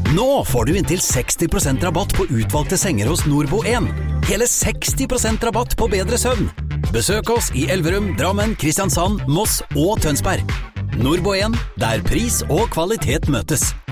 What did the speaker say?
Nå får du inntil 60% rabatt på utvalgte senger hos Nordbo1. Hele 60% rabatt på bedre søvn. Besøk oss i Elverum, Drammen, Kristiansand, Moss og Tønsberg. Nordbo1, der pris og kvalitet møtes.